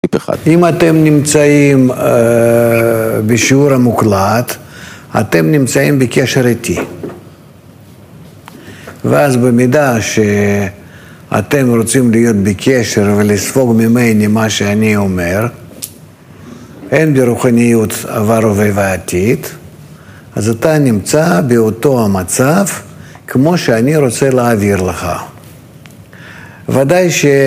אם אתם נמצאים בשיעור המוקלט, אתם נמצאים בקשר איתי. ואז במידה שאתם רוצים להיות בקשר ולספוג ממני מה שאני אומר, אין ברוחניות עבר הווה ועתיד, אז אתה נמצא באותו המצב כמו שאני רוצה להעביר לך. ודאי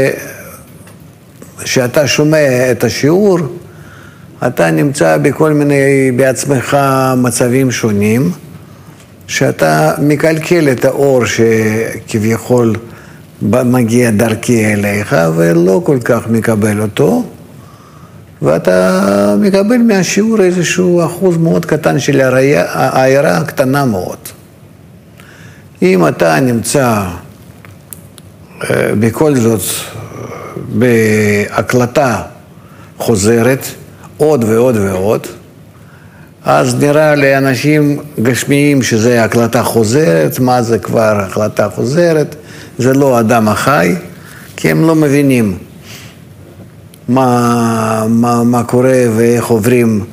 שאתה שומע את השיעור, אתה נמצא בכל מיני בעצמך מצבים שונים, שאתה מקלקל את האור שכביכול מגיע דרכי אליך ולא כל כך מקבל אותו, ואתה מקבל מהשיעור איזשהו אחוז מאוד קטן של העירה קטנה מאוד. אם אתה נמצא בכל זאת בהקלטה חוזרת עוד ועוד ועוד, אז נראה לאנשים גשמיים שזה הקלטה חוזרת. מה זה כבר הקלטה חוזרת? זה לא אדם החי, כי הם לא מבינים מה קורה ואיך עוברים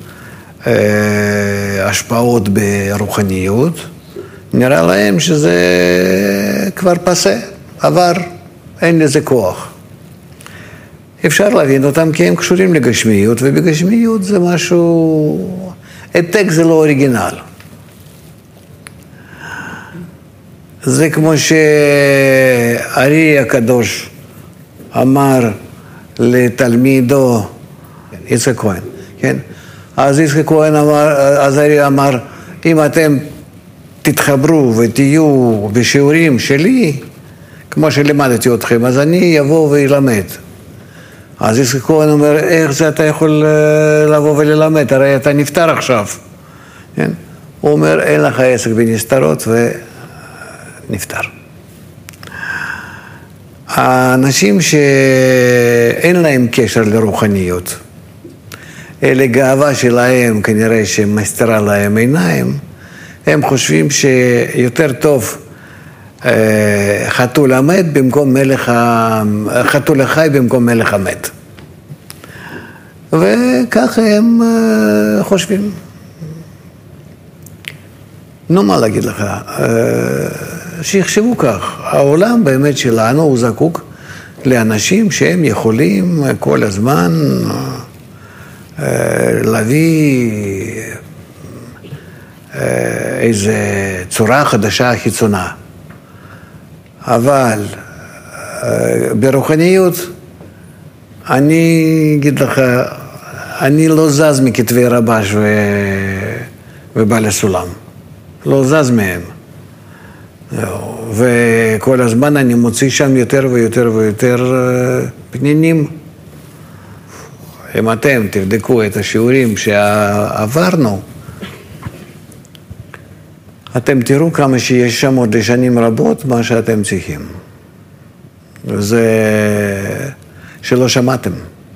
השפעות ברוחניות. נראה להם שזה כבר פסה, עבר, אין לזה כוח. אפשר להבין אותם כי הם קשורים לגשמיות, ובגשמיות זה משהו, העתק זה לא אוריגינל. זה כמו שארי הקדוש אמר לתלמידו, יצחק כהן, כן? אז יצחק כהן אמר, אז ארי אמר, אם אתם תתחברו ותהיו בשיעורים שלי, כמו שלימדתי אתכם, אז אני אבוא וילמד. אז יצחק כהן אומר, איך זה אתה יכול לבוא וללמד? הרי אתה נפטר עכשיו. כן? הוא אומר, אין לך עסק בנסתרות, ונפטר. האנשים שאין להם קשר לרוחניות, אלה גאווה שלהם, כנראה שמסתרה להם עיניים, הם חושבים שיותר טוב חתול המת במקום חתול החי במקום מלך המת. וככה הם חושבים. נו, מה להגיד לך? שיחשבו כך. העולם באמת שלנו הוא זקוק לאנשים שהם יכולים כל הזמן להביא איזו צורה חדשה חיצונה. אבל ברוחניות, אני אגיד לך, אני לא זז מכתבי רבש ובעל הסולם. לא זז מהם. וכל הזמן אני מוציא שם יותר ויותר ויותר פנינים. אם אתם תבדקו את השיעורים שעברנו, אתם תראו כמה שיש שם עוד לשנים רבות מה שאתם צריכים. וזה שלא שמעתם.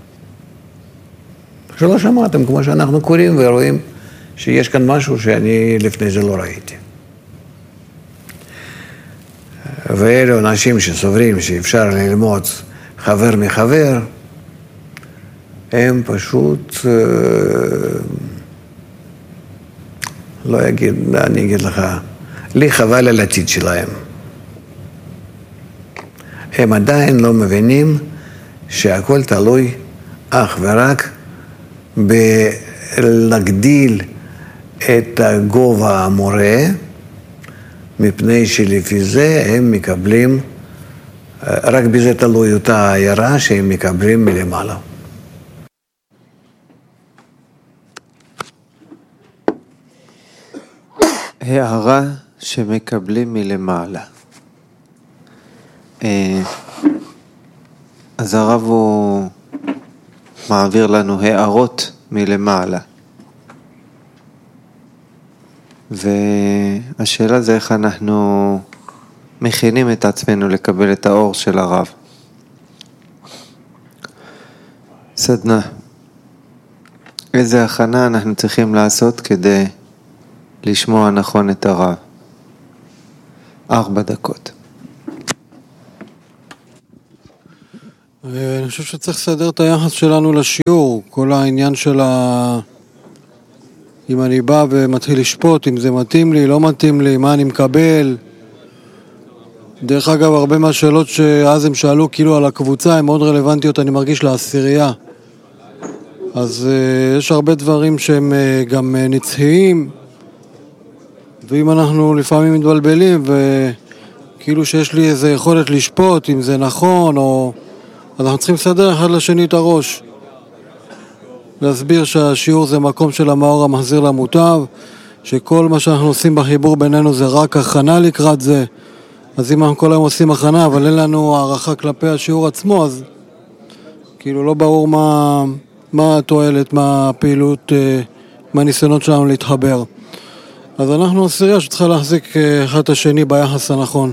שלא שמעתם, כמו שאנחנו קוראים ורואים שיש כאן משהו שאני לפני זה לא ראיתי. ואלו אנשים שסוברים שאפשר ללמוד חבר מחבר, הם פשוט לא אגיד, אני אגיד לך, לי חבל על העתיד שלהם. הם עדיין לא מבינים שהכל תלוי אך ורק בלהגדיל את הגובה המורה, מפני שלפי זה הם מקבלים, רק בזה תלוי אותה העירה שהם מקבלים מלמעלה. הערה שמקבלים מלמעלה. אז הרב הוא מעביר לנו הערות מלמעלה. והשאלה זה איך אנחנו מכינים את עצמנו לקבל את האור של הרב. סדנה. איזה הכנה אנחנו צריכים לעשות כדי לשמוע נכון את הרב? 4 דקות. אני חושב שצריך לסדר את היחס שלנו לשיעור, כל העניין של אם אני בא ומתחיל לשפוט, אם זה מתאים לי, לא מתאים לי, מה אני מקבל. דרך אגב, הרבה מהשאלות שאז הם שאלו כאילו על הקבוצה, הן מאוד רלוונטיות, אני מרגיש לעשירייה. אז יש הרבה דברים שהם גם נצחיים, ואם אנחנו לפעמים מתבלבלים, וכאילו שיש לי איזו יכולת לשפוט, אם זה נכון, או... אז אנחנו צריכים לסדר אחד לשני את הראש. להסביר שהשיעור זה מקום של המאור המחזיר למוטב, שכל מה שאנחנו עושים בחיבור בינינו זה רק הכנה לקראת זה. אז אם אנחנו כל היום עושים הכנה, אבל אין לנו הערכה כלפי השיעור עצמו, אז כאילו לא ברור מה התועלת, מה הפעילות, מה הניסיונות שלנו להתחבר. אז אנחנו עשירייה שצריכה להחזיק אחד את השני ביחס הנכון.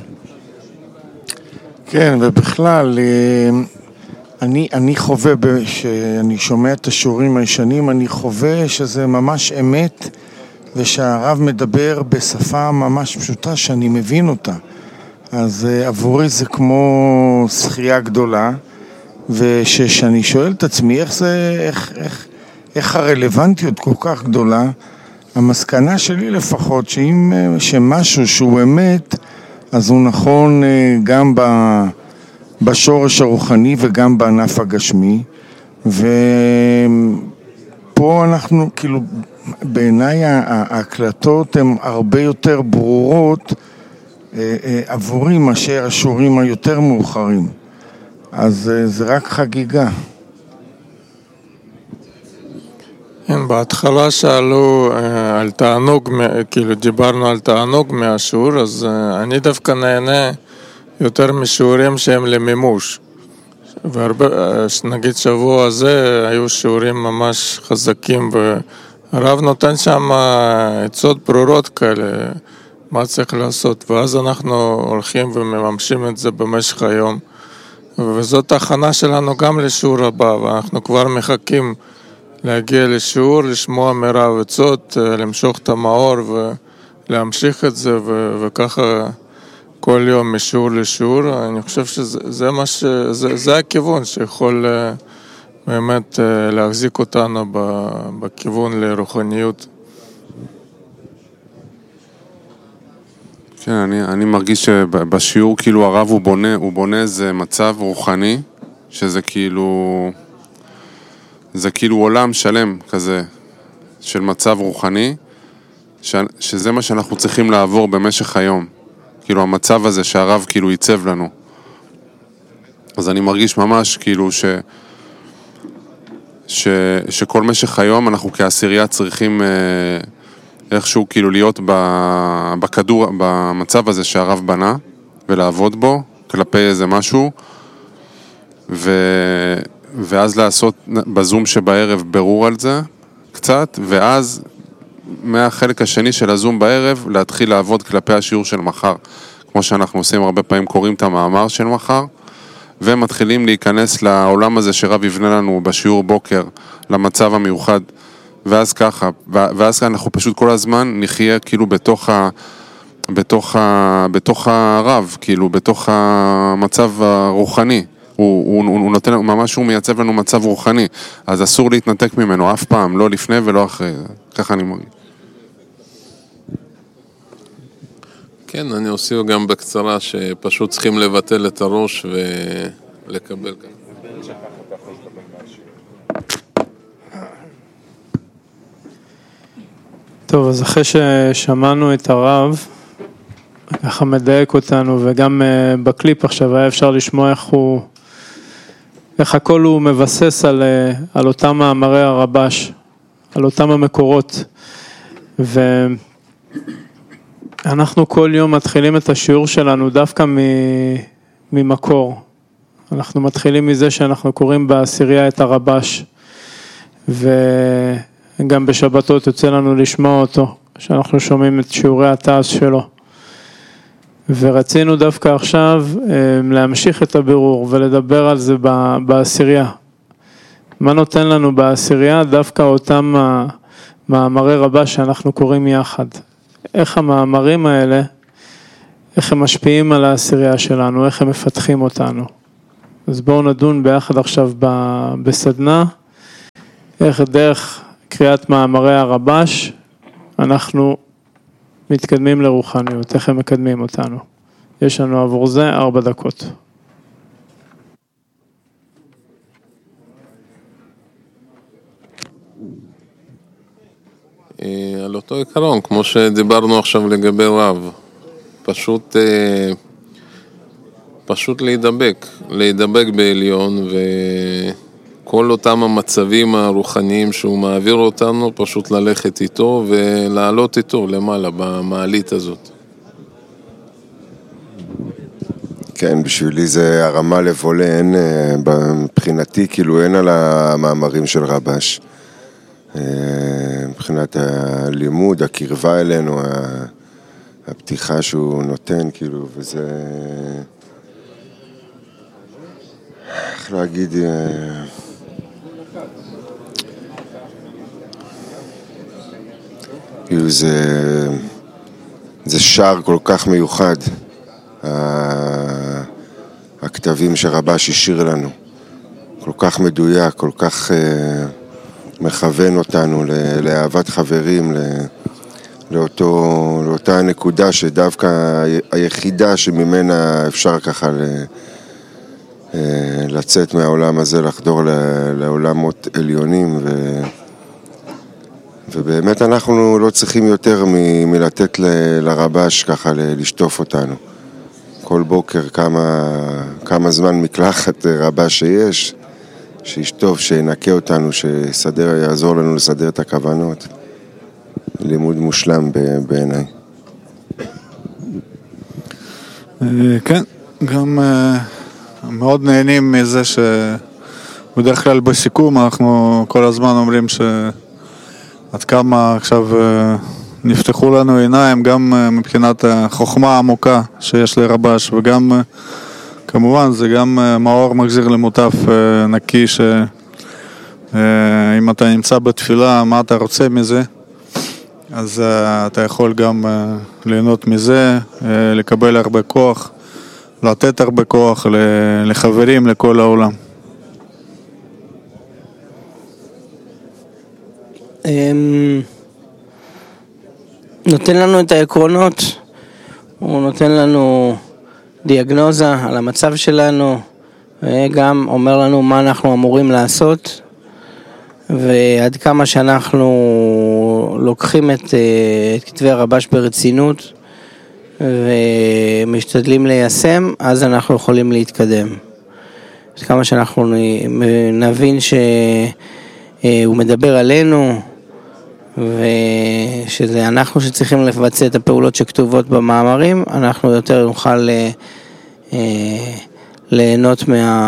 כן, ובכלל, אני חווה, שאני שומע את השיעורים הישנים, אני חווה שזה ממש אמת, ושהרב מדבר בשפה ממש פשוטה שאני מבין אותה. אז עבורי זה כמו שחייה גדולה, ושאני שואל את עצמי איך הרלוונטיות כל כך גדולה, המסקנה שלי לפחות, שמשהו שהוא אמת, אז הוא נכון גם בשורש הרוחני וגם בענף הגשמי, ופה אנחנו כאילו, בעיניי ההקלטות הן הרבה יותר ברורות עבורי מאשר השיעורים היותר מאוחרים. אז זה רק חגיגה. כן, בהתחלה שאלו על תענוג, כאילו דיברנו על תענוג מהשיעור, אז אני דווקא נהנה יותר משיעורים שהם למימוש. נגיד שבוע הזה היו שיעורים ממש חזקים, והרב נותן שם עצות ברורות כאלה, מה צריך לעשות, ואז אנחנו הולכים ומממשים את זה במשך היום. וזאת ההכנה שלנו גם לשיעור הבא, ואנחנו כבר מחכים להגיע לשיעור, לשמוע מרב עצות, למשוך את המאור ולהמשיך את זה, וככה כל יום משיעור לשיעור. אני חושב שזה הכיוון שיכול באמת להחזיק אותנו בכיוון לרוחניות. כן, אני מרגיש שבשיעור כאילו הרב הוא בונה איזה מצב רוחני, שזה כאילו, זה כאילו עולם שלם כזה של מצב רוחני, שזה מה שאנחנו צריכים לעבור במשך היום. כאילו המצב הזה שהרב כאילו ייצב לנו. אז אני מרגיש ממש כאילו שכל משך היום אנחנו כעשירייה צריכים איכשהו כאילו להיות בכדור, במצב הזה שהרב בנה, ולעבוד בו כלפי איזה משהו, ואז לעשות בזום שבערב ברור על זה קצת, ואז מהחלק השני של הזום בערב להתחיל לעבוד כלפי השיעור של מחר, כמו שאנחנו עושים הרבה פעמים, קוראים את המאמר של מחר, ומתחילים להיכנס לעולם הזה שרב יבנה לנו בשיעור בוקר, למצב המיוחד, ואז ככה, ואז אנחנו פשוט כל הזמן נחיה כאילו בתוך הרב, כאילו בתוך המצב הרוחני. הוא נותן, ממש הוא מייצב לנו מצב רוחני, אז אסור להתנתק ממנו אף פעם, לא לפני ולא אחרי, ככה אני מרגיש. כן, אני אוסיף גם בקצרה שפשוט צריכים לבטל את הראש ולקבל כאן. טוב, אז אחרי ששמענו את הרב, ככה מדייק אותנו, וגם בקליפ עכשיו היה אפשר לשמוע איך הכל הוא מבסס על אותם מאמרי הרבש, על אותם המקורות. ואנחנו כל יום מתחילים את השיעור שלנו דווקא ממקור. אנחנו מתחילים מזה שאנחנו קוראים בעשירייה את הרבש, וגם בשבתות יוצא לנו לשמוע אותו, שאנחנו שומעים את שיעורי התעש שלו. ורצינו דווקא עכשיו להמשיך את הבירור ולדבר על זה בעשירייה. מה נותן לנו בעשירייה? דווקא אותם מאמרי רבש שאנחנו קוראים יחד. איך המאמרים האלה, איך הם משפיעים על העשירייה שלנו, איך הם מפתחים אותנו. אז בואו נדון ביחד עכשיו בסדנה, איך דרך קריאת מאמרי הרבש, אנחנו מתקדמים לרוחניות, איך הם מקדמים אותנו. יש לנו עבור זה 4 דקות. על אותו עיקרון, כמו שדיברנו עכשיו לגבי רב, פשוט להידבק בעליון, וכל אותם המצבים הרוחניים שהוא מעביר אותנו, פשוט ללכת איתו ולעלות איתו למעלה במעלית הזאת. כן, בשבילי זה הרמה לבולה, אין, מבחינתי כאילו אין על המאמרים של רבש. מבחינת הלימוד, הקרבה אלינו, הפתיחה שהוא נותן, כאילו, וזה... איך להגיד... כאילו זה שער כל כך מיוחד, הכתבים שרבש השאיר לנו, כל כך מדויק, כל כך מכוון אותנו לאהבת חברים, לאותה נקודה שדווקא היחידה שממנה אפשר ככה לצאת מהעולם הזה, לחדור לעולמות עליונים, ובאמת אנחנו לא צריכים יותר מלתת לרבש ככה לשטוף אותנו. כל בוקר כמה זמן מקלחת רבש שיש, שישטוף, שינקה אותנו, יעזור לנו לסדר את הכוונות. לימוד מושלם בעיניי. כן, גם מאוד נהנים מזה שבדרך כלל בסיכום אנחנו כל הזמן אומרים שעד כמה עכשיו נפתחו לנו עיניים, גם מבחינת החוכמה העמוקה שיש לרבש, וגם כמובן זה גם מאור מחזיר למוטף נקי, שאם אתה נמצא בתפילה, מה אתה רוצה מזה? אז אתה יכול גם ליהנות מזה, לקבל הרבה כוח, לתת הרבה כוח לחברים, לכל העולם. נותן לנו את העקרונות, הוא נותן לנו דיאגנוזה על המצב שלנו, וגם אומר לנו מה אנחנו אמורים לעשות, ועד כמה שאנחנו לוקחים את כתבי הרבש ברצינות ומשתדלים ליישם, אז אנחנו יכולים להתקדם. עד כמה שאנחנו נבין שהוא מדבר עלינו, ושזה אנחנו שצריכים לבצע את הפעולות שכתובות במאמרים, אנחנו יותר נוכל ליהנות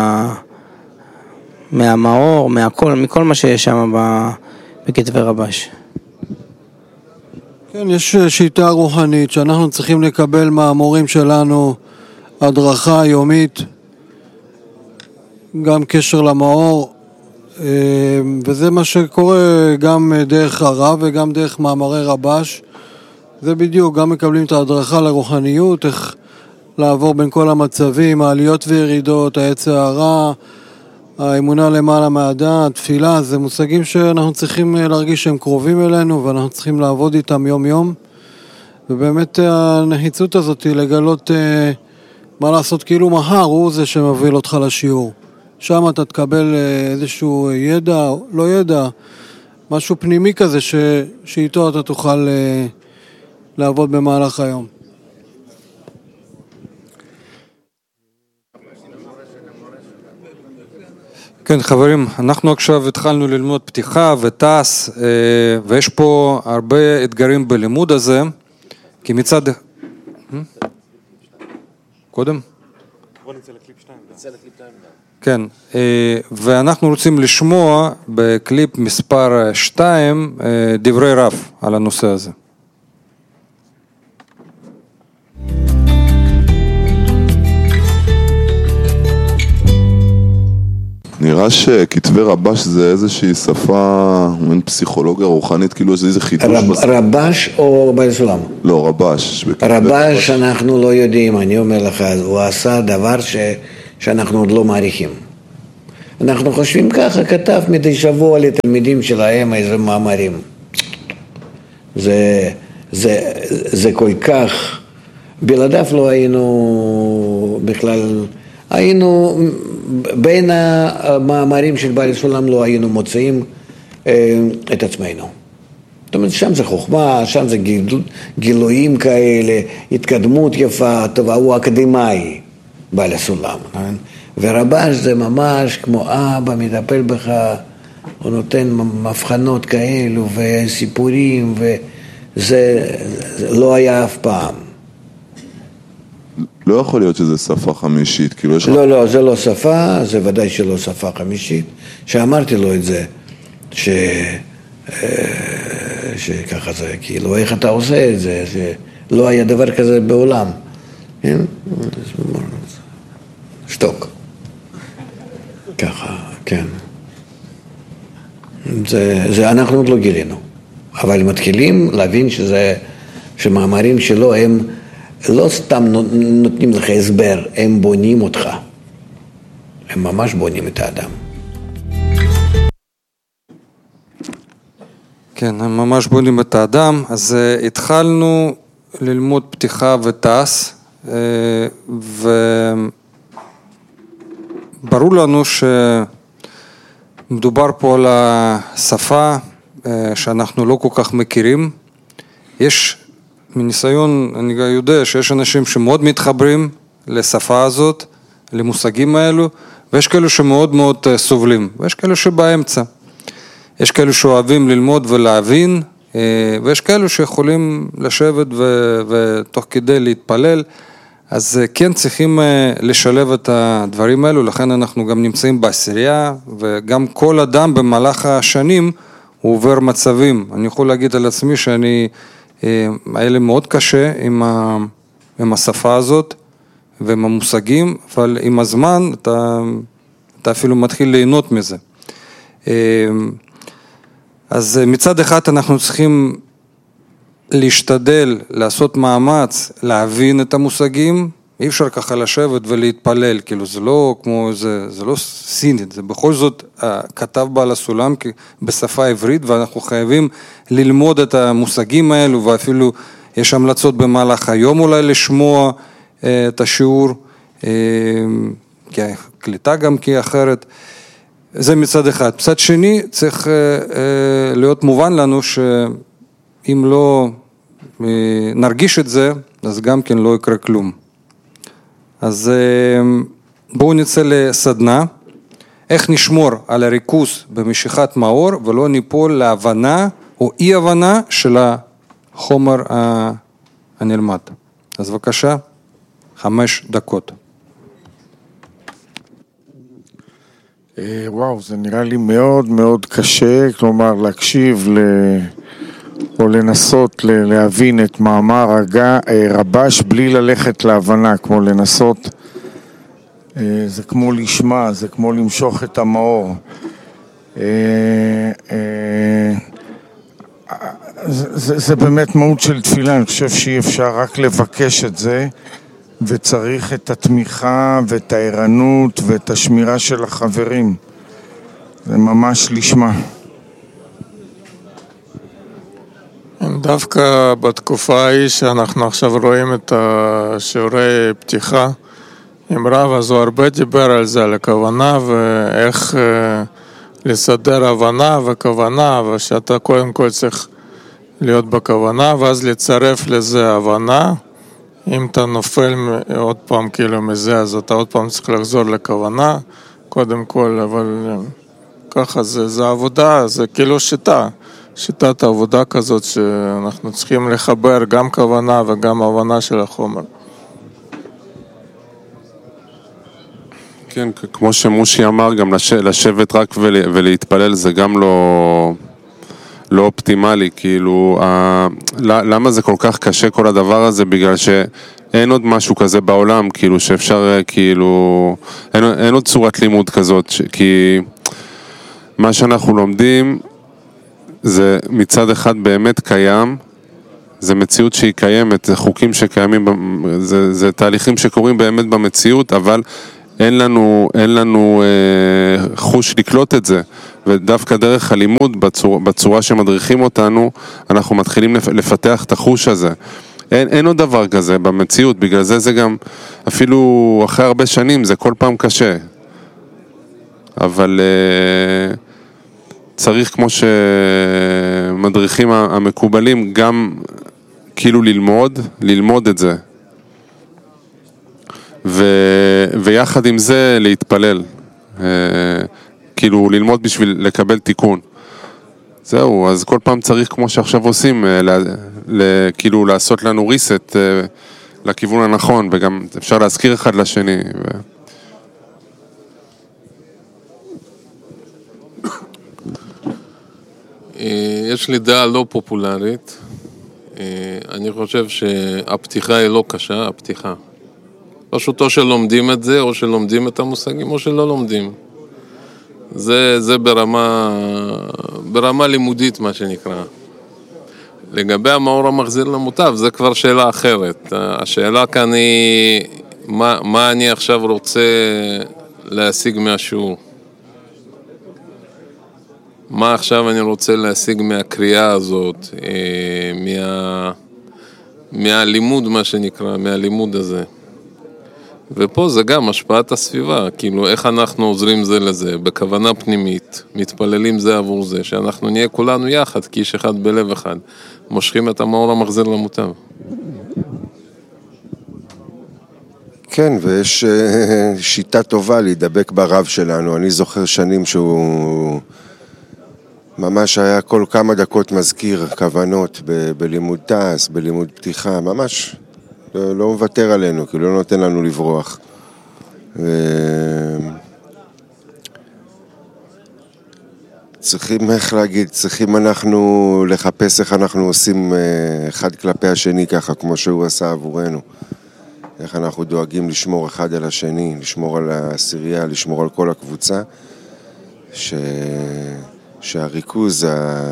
מהמאור, מכל מה שיש שם בכתבי רבש. כן, יש שיטה רוחנית שאנחנו צריכים לקבל מהמורים שלנו הדרכה יומית, גם קשר למאור, וזה מה שקורה גם דרך הרב וגם דרך מאמרי רבש. זה בדיוק, גם מקבלים את ההדרכה לרוחניות, איך לעבור בין כל המצבים, העליות וירידות, היצע הרע, האמונה למעלה מהדעת, תפילה, זה מושגים שאנחנו צריכים להרגיש שהם קרובים אלינו, ואנחנו צריכים לעבוד איתם יום יום, ובאמת הנחיצות הזאת היא לגלות מה לעשות כאילו מחר, הוא זה שמוביל אותך לשיעור. שם אתה תקבל איזשהו ידע, לא ידע, משהו פנימי כזה שאיתו אתה תוכל לעבוד במהלך היום. כן חברים, אנחנו עכשיו התחלנו ללמוד פתיחה וטס, ויש פה הרבה אתגרים בלימוד הזה, כי מצד... קודם? בוא נצא לקליפ 2. כן, ואנחנו רוצים לשמוע בקליפ מספר 2 דברי רב על הנושא הזה. נראה שכתבי רבש זה איזושהי שפה, מין פסיכולוגיה רוחנית, כאילו זה איזה חידוש. רבש או בעל סולם? לא, רבש. רבש אנחנו לא יודעים, אני אומר לך, הוא עשה דבר שאנחנו עוד לא מעריכים. אנחנו חושבים ככה, כתב מדי שבוע לתלמידים שלהם איזה מאמרים. זה כל כך, בלעדיו לא היינו בכלל, היינו בין המאמרים של בעל הסולם לא היינו מוצאים את עצמנו. זאת אומרת, שם זה חוכמה, שם זה גילויים כאלה, התקדמות יפה, טובה, הוא אקדמאי, בעל הסולם. ורבש זה ממש כמו אבא מטפל בך, הוא נותן מבחנות כאלו וסיפורים, וזה לא היה אף פעם. לא יכול להיות שזה שפה חמישית, כאילו יש... לא, זה לא שפה, זה ודאי שלא שפה חמישית. שאמרתי לו את זה, שככה זה, כאילו, איך אתה עושה את זה, שלא היה דבר כזה בעולם. שתוק. ככה, כן. זה אנחנו עוד לא גילינו. אבל מתחילים להבין שמאמרים שלו הם לא סתם נותנים לך הסבר, הם בונים אותך. הם ממש בונים את האדם. כן, הם ממש בונים את האדם. אז התחלנו ללמוד פתיחה ותעש, וברור לנו שמדובר פה על השפה שאנחנו לא כל כך מכירים. יש מניסיון, אני יודע שיש אנשים שמאוד מתחברים לשפה הזאת, למושגים האלו, ויש כאלו שמאוד מאוד סובלים, ויש כאלו שבאמצע. יש כאלו שאוהבים ללמוד ולהבין, ויש כאלו שיכולים לשבת ותוך כדי להתפלל, אז כן צריכים לשלב את הדברים האלו, לכן אנחנו גם נמצאים בעשירייה, וגם כל אדם במהלך השנים הוא עובר מצבים. אני יכול להגיד על עצמי שאני, היה לי מאוד קשה עם השפה הזאת ועם המושגים, אבל עם הזמן אתה אפילו מתחיל ליהנות מזה. אז מצד אחד אנחנו צריכים להשתדל, לעשות מאמץ, להבין את המושגים, אי אפשר ככה לשבת ולהתפלל, כאילו זה לא כמו, זה לא סינית, זה בכל זאת כתב בעל הסולם בשפה עברית, ואנחנו חייבים ללמוד את המושגים האלו, ואפילו יש המלצות במהלך היום אולי לשמוע את השיעור, כי הקליטה גם כי אחרת, זה מצד אחד. מצד שני צריך להיות מובן לנו שאם לא נרגיש את זה, אז גם כן לא יקרה כלום. אז בואו נצא לסדנה, איך נשמור על הריכוז במשיכת מאור ולא ניפול להבנה או אי הבנה של החומר הנלמד. אז בבקשה, 5 דקות. וואו, זה נראה לי מאוד מאוד קשה, כלומר להקשיב או לנסות להבין את מאמר רבש בלי ללכת להבנה, כמו לנסות, זה כמו לשמה, זה כמו למשוך את המאור. זה באמת מהות של תפילה, אני חושב שאי אפשר רק לבקש את זה, וצריך את התמיכה ואת הערנות ואת השמירה של החברים. זה ממש לשמה. דווקא בתקופה ההיא שאנחנו עכשיו רואים את השיעורי פתיחה עם רב, אז הוא הרבה דיבר על זה, על הכוונה ואיך לסדר הבנה וכוונה, ושאתה קודם כל צריך להיות בכוונה ואז לצרף לזה הבנה. אם אתה נופל עוד פעם כאילו מזה, אז אתה עוד פעם צריך לחזור לכוונה קודם כל, אבל ככה זה עבודה, זה כאילו שיטת העבודה כזאת שאנחנו צריכים לחבר גם כוונה וגם הבנה של החומר. כן, כמו שמושי אמר, גם לשבת רק ולהתפלל זה גם לא אופטימלי, כאילו, למה זה כל כך קשה כל הדבר הזה? בגלל שאין עוד משהו כזה בעולם, כאילו, שאפשר, כאילו, אין עוד צורת לימוד כזאת, כי מה שאנחנו לומדים זה מצד אחד באמת קיים, זה מציאות שהיא קיימת, זה חוקים שקיימים, זה תהליכים שקורים באמת במציאות, אבל אין לנו חוש לקלוט את זה, ודווקא דרך הלימוד בצורה שמדריכים אותנו, אנחנו מתחילים לפתח את החוש הזה. אין עוד דבר כזה במציאות, בגלל זה גם, אפילו אחרי הרבה שנים, זה כל פעם קשה. אבל צריך, כמו שמדריכים המקובלים, גם כאילו ללמוד את זה. ויחד עם זה להתפלל. כאילו ללמוד בשביל לקבל תיקון. זהו, אז כל פעם צריך, כמו שעכשיו עושים, כאילו לעשות לנו ריסט לכיוון הנכון, וגם אפשר להזכיר אחד לשני. יש לי דעה לא פופולרית. אני חושב שהפתיחה היא לא קשה, הפתיחה. פשוט או שלומדים את זה, או שלומדים את המושגים, או שלא לומדים. זה ברמה לימודית, מה שנקרא. לגבי המאור המחזיר למוטב, זה כבר שאלה אחרת. השאלה כאן היא, מה אני עכשיו רוצה להשיג מהשיעור? מה עכשיו אני רוצה להשיג מהקריאה הזאת, מהלימוד, מה שנקרא, מהלימוד הזה. ופה זה גם השפעת הסביבה, כאילו איך אנחנו עוזרים זה לזה, בכוונה פנימית, מתפללים זה עבור זה, שאנחנו נהיה כולנו יחד, כאיש אחד בלב אחד, מושכים את המאור המחזיר למוטב. כן, ויש שיטה טובה להידבק ברב שלנו. אני זוכר שנים שהוא ממש היה כל כמה דקות מזכיר כוונות בלימוד טס, בלימוד פתיחה, ממש לא מוותר עלינו, כי לא נותן לנו לברוח. צריכים, איך להגיד, צריכים אנחנו לחפש איך אנחנו עושים אחד כלפי השני ככה, כמו שהוא עשה עבורנו. איך אנחנו דואגים לשמור אחד על השני, לשמור על העשירייה, לשמור על כל הקבוצה, שהריכוז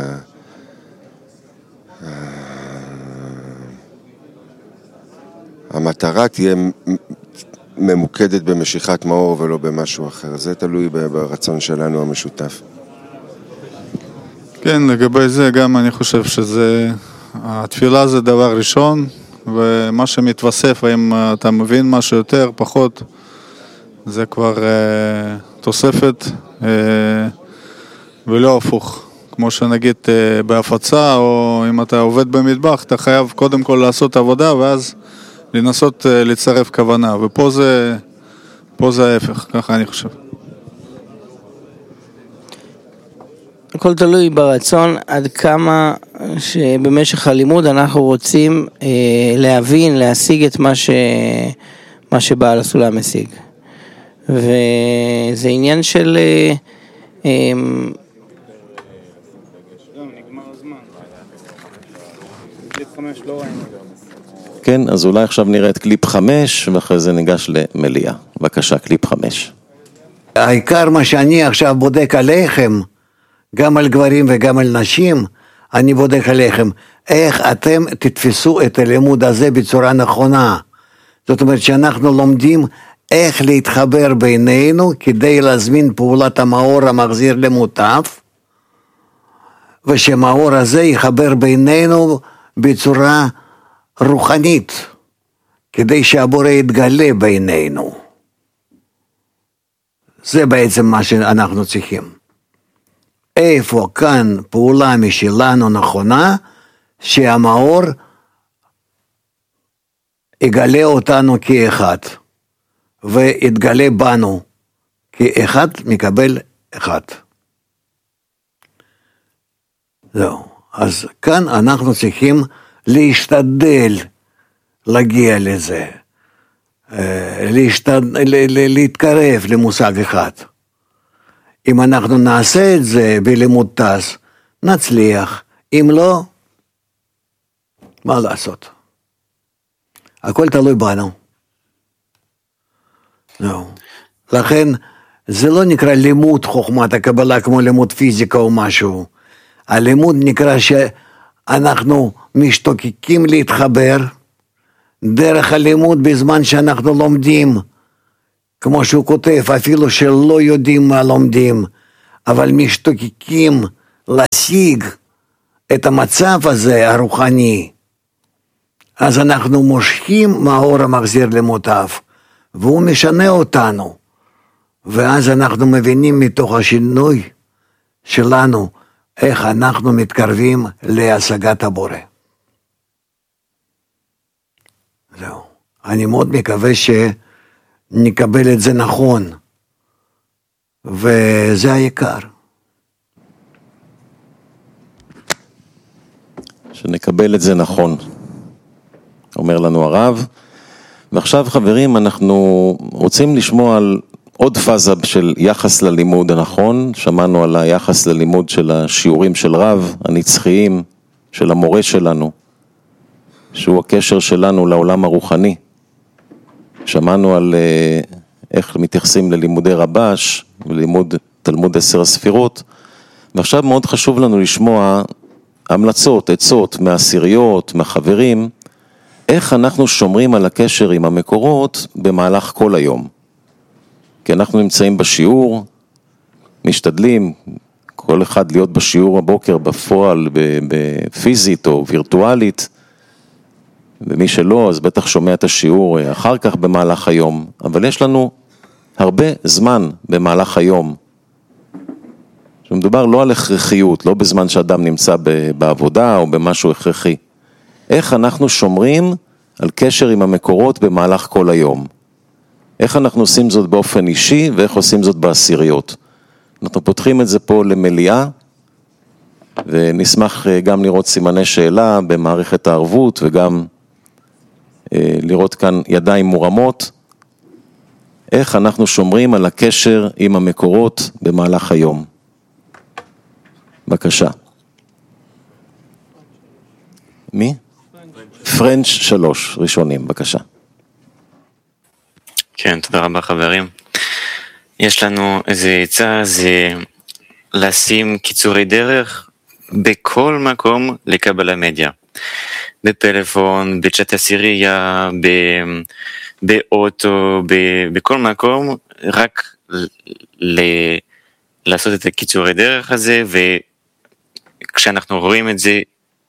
המטרה תהיה ממוקדת במשיכת מאור ולא במשהו אחר. זה תלוי ברצון שלנו המשותף. כן, לגבי זה גם אני חושב התפילה זה דבר ראשון, ומה שמתווסף, האם אתה מבין משהו יותר, פחות, זה כבר תוספת, ולא הפוך. כמו שנגיד בהפצה, או אם אתה עובד במטבח, אתה חייב קודם כל לעשות עבודה, ואז לנסות לצרף כוונה, ופה זה ההפך, ככה אני חושב. הכל תלוי ברצון עד כמה שבמשך הלימוד אנחנו רוצים להבין, להשיג את מה שבעל הסולם משיג. וזה עניין של נגמר הזמן. קליפ 5 לא ראינו. כן, אז אולי עכשיו נראה את קליפ 5 ואחרי זה ניגש למליאה. בבקשה, קליפ 5. העיקר מה שאני עכשיו בודק עליכם, גם על גברים וגם על נשים, אני בודק עליכם, איך אתם תתפסו את הלימוד הזה בצורה נכונה. זאת אומרת שאנחנו לומדים איך להתחבר בינינו, כדי להזמין פעולת המאור המחזיר למוטף, ושהמאור הזה יחבר בינינו בצורה רוחנית, כדי שהבורא יתגלה בינינו. זה בעצם מה שאנחנו צריכים. איפה כאן פעולה משלנו נכונה, שהמאור יגלה אותנו כאחד, ויתגלה בנו, כאחד מקבל אחד. זהו. אז כאן אנחנו צריכים להשתדל להגיע לזה, להתקרב למושג אחד. אם אנחנו נעשה את זה בלימוד טס, נצליח. אם לא, מה לעשות? הכל תלוי בנו. לא. לכן, זה לא נקרא לימוד חוכמת הקבלה כמו לימוד פיזיקה או משהו. הלימוד נקרא שאנחנו משתוקקים להתחבר דרך הלימוד בזמן שאנחנו לומדים כמו שהוא כותב, אפילו שלא יודעים מה לומדים, אבל משתוקקים להשיג את המצב הזה הרוחני, אז אנחנו מושכים מהאור המחזיר למוטב, והוא משנה אותנו, ואז אנחנו מבינים מתוך השינוי שלנו, איך אנחנו מתקרבים להשגת הבורא. זהו. אני מאוד מקווה שנקבל את זה נכון, וזה העיקר. שנקבל את זה נכון, אומר לנו הרב. ועכשיו חברים, אנחנו רוצים לשמוע על עוד פאזה של יחס ללימוד הנכון. שמענו על היחס ללימוד של השיעורים של רב, הנצחיים, של המורה שלנו, שהוא הקשר שלנו לעולם הרוחני. שמענו על איך מתייחסים ללימודי רבש ולימוד תלמוד 10 הספירות, ועכשיו מאוד חשוב לנו לשמוע המלצות, עצות מהעשיריות, מהחברים, איך אנחנו שומרים על הקשר עם המקורות במהלך כל היום. כי אנחנו נמצאים בשיעור, משתדלים כל אחד להיות בשיעור הבוקר בפועל, בפיזית או וירטואלית, ומי שלא אז בטח שומע את השיעור אחר כך במהלך היום, אבל יש לנו הרבה זמן במהלך היום, שמדובר לא על הכרחיות, לא בזמן שאדם נמצא בעבודה או במשהו הכרחי. איך אנחנו שומרים על קשר עם המקורות במהלך כל היום? איך אנחנו עושים זאת באופן אישי ואיך עושים זאת בעשיריות? אנחנו פותחים את זה פה למליאה, ונשמח גם לראות סימני שאלה במערכת הערבות, וגם לראות כאן ידיים מורמות. איך אנחנו שומרים על הקשר עם המקורות במהלך היום? בבקשה. מי? פרנץ' 3, ראשונים, בבקשה. כן, תודה רבה חברים. יש לנו איזה עצה, זה לשים קיצורי דרך בכל מקום לקבל המדיה. בפלאפון, בצ'אט עשירייה, באוטו, בכל מקום, רק לעשות את הקיצורי דרך הזה, וכשאנחנו רואים את זה,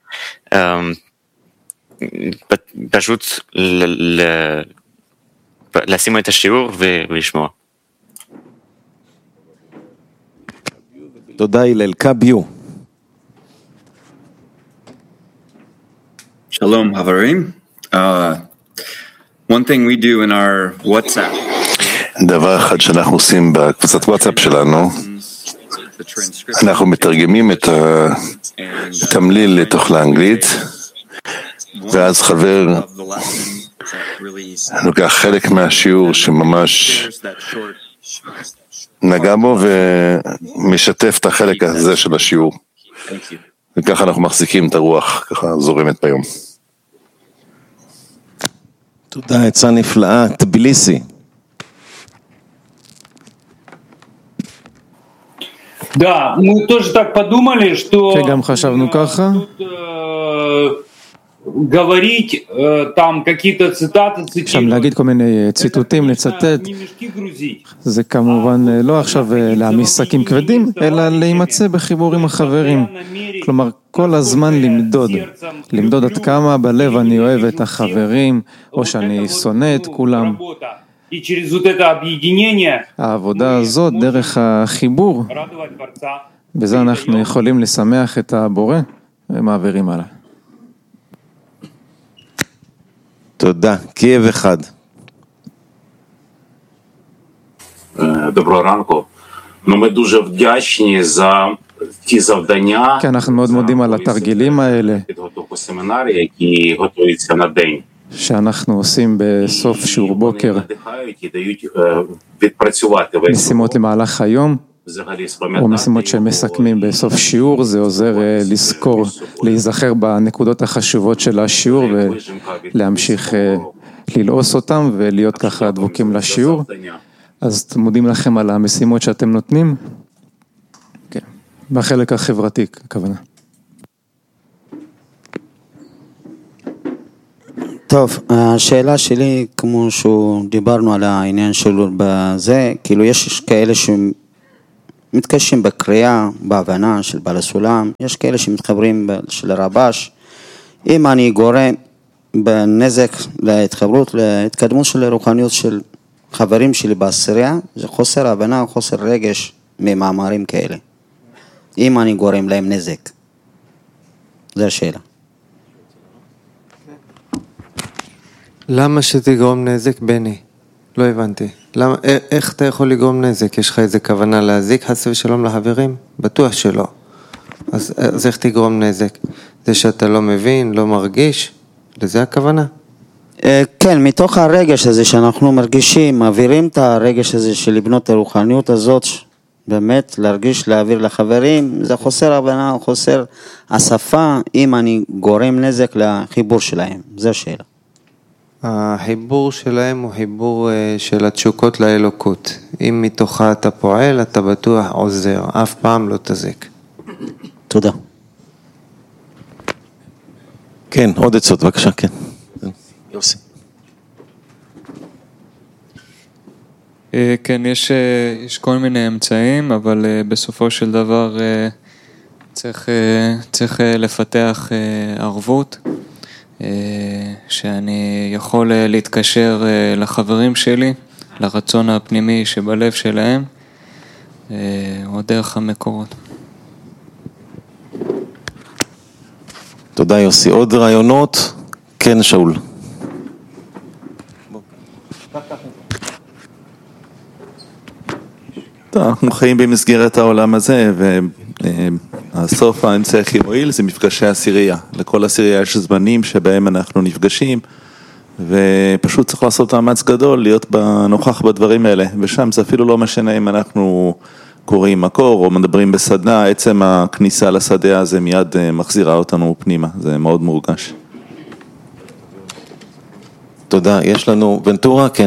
פשוט לשים את השיעור ולשמוע. תודה הלל, קביו. Shalom, Havarim. One thing we do in our WhatsApp. דבר אחד שאנחנו עושים בקבוצת וואטסאפ שלנו, אנחנו מתרגמים את התמליל לתוך לאנגלית, ואז חבר לוקח חלק מהשיעור שממש נגע בו ומשתף את החלק הזה של השיעור. וככה אנחנו מחזיקים את הרוח, ככה זורמת ביום. תודה, עצה נפלאה, טביליסי. Да, мы тоже так подумали, что גם חשבנו ככה. говорить там какие-то цитаты, שם להגיד כל מיני ציטוטים, לצטט, זה כמובן לא עכשיו להעמיס שקים כבדים, אלא להימצא בחיבור עם החברים. כלומר, כל הזמן למדוד עד כמה בלב אני אוהב את החברים, או שאני שונא את כולם. העבודה הזאת, דרך החיבור, בזה אנחנו יכולים לשמח את הבורא, ומעבירים עליו. תודה, קייב אחד. Доброго ранку. Ми дуже вдячні за ті завдання. כי אנחנו מאוד מודים על התרגילים האלה. підготовку семінарів, які готуються на день. שאנחנו עושים בסוף שיעור בוקר. надихають і дають відпрацювати весь. משימות למהלך היום. או משימות שמסכמים בסוף שיעור, זה עוזר לזכור, להיזכר בנקודות החשובות של השיעור ולהמשיך ללעוס אותם ולהיות ככה דבוקים לשיעור. אז מודים לכם על המשימות שאתם נותנים. כן, בחלק החברתי, הכוונה. טוב, השאלה שלי, כמו שדיברנו על העניין שלו בזה, כאילו יש כאלה שמתקשים בקריאה, בהבנה של בעל הסולם, יש כאלה שמתחברים של הרבש, אם אני גורם בנזק להתחברות, להתקדמות של הרוחניות של חברים שלי בעשירייה, זה חוסר הבנה, חוסר רגש ממאמרים כאלה. אם אני גורם להם נזק. זו השאלה. למה שתגרום נזק, בני? לא הבנתי. איך אתה יכול לגרום נזק? יש לך איזה כוונה להזיק חס ושלום לחברים? בטוח שלא. אז איך תגרום נזק? זה שאתה לא מבין, לא מרגיש? לזה הכוונה? כן, מתוך הרגש הזה שאנחנו מרגישים, מעבירים את הרגש הזה של לבנות הרוחניות הזאת, באמת להרגיש, להעביר לחברים, זה חוסר הבנה, חוסר השפה, אם אני גורם נזק לחיבור שלהם, זו השאלה. החיבור שלהם הוא חיבור של התשוקות לאלוקות. אם מתוכה אתה פועל, אתה בטוח עוזר, אף פעם לא תזק. תודה. כן, עוד עצות, בבקשה, כן. יוסי. כן, יש כל מיני אמצעים, אבל בסופו של דבר צריך לפתח ערבות, שאני יכול להתקשר לחברים שלי, לרצון הפנימי שבלב שלהם, או דרך המקורות. תודה יוסי. עוד רעיונות? כן, שאול. אנחנו חיים במסגרת העולם הזה, והסוף האמצעי הכי מועיל זה מפגשי עשירייה. לכל עשירייה יש זמנים שבהם אנחנו נפגשים, ופשוט צריך לעשות מאמץ גדול להיות נוכח בדברים האלה, ושם זה אפילו לא משנה אם אנחנו קוראים מקור או מדברים בסדנה, עצם הכניסה לשדה הזה מיד מחזירה אותנו פנימה, זה מאוד מורגש. תודה. יש לנו ונטורה? כן.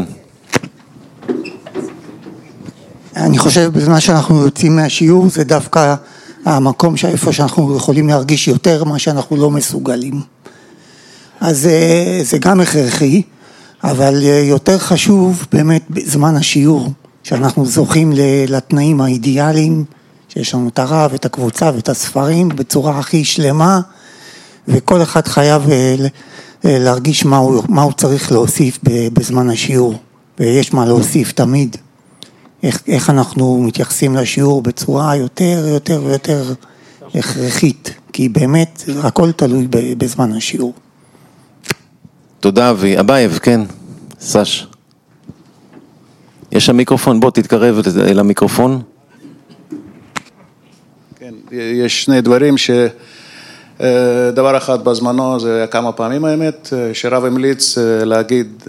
אני חושב בזמן שאנחנו יוצאים מהשיעור זה דווקא המקום שאיפה שאנחנו יכולים להרגיש יותר מה שאנחנו לא מסוגלים. אז זה גם הכרחי, אבל יותר חשוב באמת בזמן השיעור שאנחנו זוכים לתנאים האידיאליים, שיש לנו את הרב, את הקבוצה ואת הספרים בצורה הכי שלמה, וכל אחד חייב להרגיש מה הוא צריך להוסיף בזמן השיעור, ויש מה להוסיף תמיד. איך אנחנו מתייחסים לשיעור בצורה יותר ויותר הכרחית, כי באמת הכל תלוי בזמן השיעור. תודה אבי. אבייב, כן, סש. יש שם מיקרופון, בוא תתקרב אל המיקרופון. כן, יש שני דברים דבר אחד בזמנו, זה כמה פעמים האמת, שרב המליץ להגיד,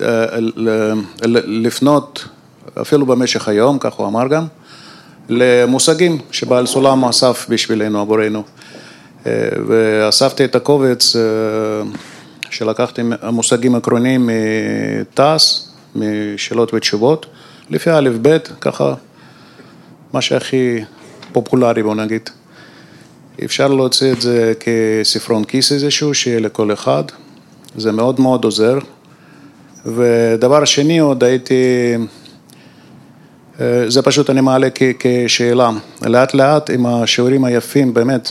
לפנות אפילו במשך היום, כך הוא אמר גם, למושגים שבעל סולם אסף בשבילנו, עבורנו. ואספתי את הקובץ שלקחתי המושגים עקרוניים מתעש, משאלות ותשובות, לפי א' ב', ככה מה שהכי פופולרי בוא נגיד. אפשר להוציא את זה כספרון כיס איזשהו, שיהיה לכל אחד, זה מאוד מאוד עוזר. ודבר שני עוד זה פשוט אני מעלה כשאלה, לאט לאט עם השיעורים היפים, באמת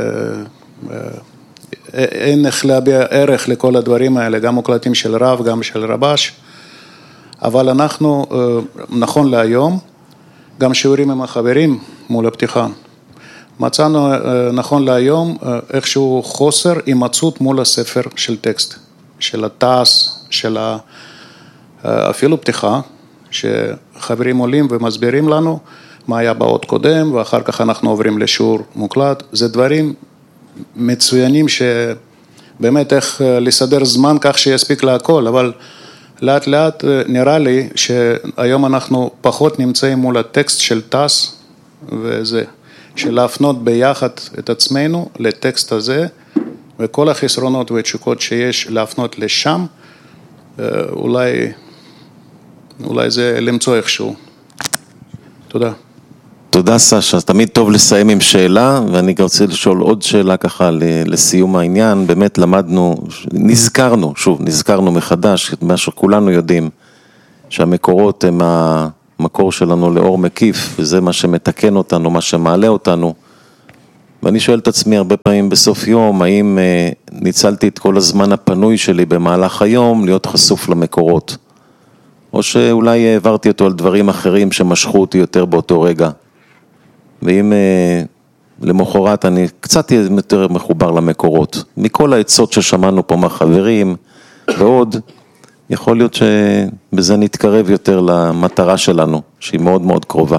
אין איך להביע ערך לכל הדברים האלה, גם מוקלטים של רב, גם של רבש, אבל אנחנו, נכון להיום, גם שיעורים עם החברים מול הפתיחה, מצאנו נכון להיום איכשהו חוסר הימצאות מול הספר של טקסט, של התעש, של אפילו פתיחה, שחברים עולים ומסבירים לנו מה היה באות קודם, ואחר כך אנחנו עוברים לשיעור מוקלט. זה דברים מצוינים שבאמת איך לסדר זמן כך שיספיק להכל, אבל לאט לאט נראה לי שהיום אנחנו פחות נמצאים מול הטקסט של תעש, וזה של להפנות ביחד את עצמנו לטקסט הזה, וכל החסרונות והתשוקות שיש להפנות לשם, אולי זה למצוא איכשהו. תודה. תודה סשה, תמיד טוב לסיים עם שאלה, ואני רוצה לשאול עוד שאלה ככה לסיום העניין. באמת למדנו, נזכרנו מחדש, מה שכולנו יודעים, שהמקורות הם המקור שלנו לאור מקיף, וזה מה שמתקן אותנו, מה שמעלה אותנו. ואני שואל את עצמי הרבה פעמים בסוף יום, האם ניצלתי את כל הזמן הפנוי שלי במהלך היום להיות חשוף למקורות, או שאולי העברתי אותו על דברים אחרים שמשכו אותי יותר באותו רגע. ואם למחרת אני קצת יותר מחובר למקורות, מכל העצות ששמענו פה מהחברים ועוד, יכול להיות שבזה נתקרב יותר למטרה שלנו, שהיא מאוד מאוד קרובה.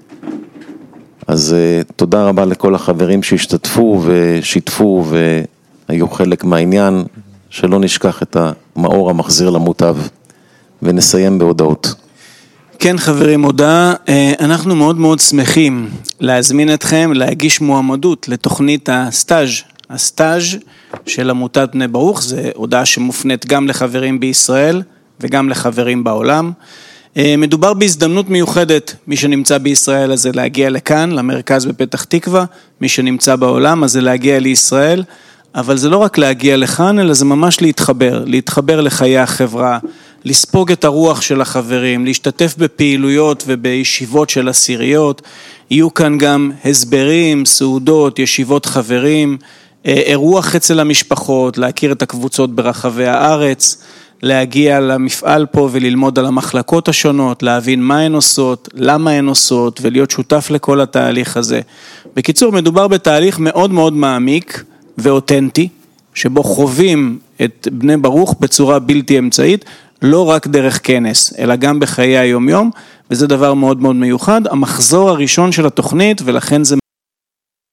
אז תודה רבה לכל החברים שהשתתפו ושיתפו והיו חלק מהעניין, שלא נשכח את המאור המחזיר למוטב, ונסיים בהודעות. כן חברים, הודעה, אנחנו מאוד מאוד שמחים להזמין אתכם להגיש מועמדות לתוכנית הסטאז' של עמותת בני ברוך. זה הודעה שמופנית גם לחברים בישראל וגם לחברים בעולם. מדובר בהזדמנות מיוחדת, מי שנמצא בישראל אז זה להגיע לכאן, למרכז בפתח תקווה, מי שנמצא בעולם אז זה להגיע לישראל, אבל זה לא רק להגיע לכאן, אלא זה ממש להתחבר לחיי החברה, לספוג את הרוח של החברים, להשתתף בפעילויות ובישיבות של עשיריות, יהיו כאן גם הסברים, סעודות, ישיבות חברים, אירוח אצל המשפחות, להכיר את הקבוצות ברחבי הארץ, להגיע למפעל פה וללמוד על המחלקות השונות, להבין מה הן עושות, למה הן עושות, ולהיות שותף לכל התהליך הזה. בקיצור, מדובר בתהליך מאוד מאוד מעמיק ואותנטי, שבו חווים את בני ברוך בצורה בלתי אמצעית, לא רק דרך כנס, אלא גם בחיי היום-יום, וזה דבר מאוד מאוד מיוחד. המחזור הראשון של התוכנית, ולכן זה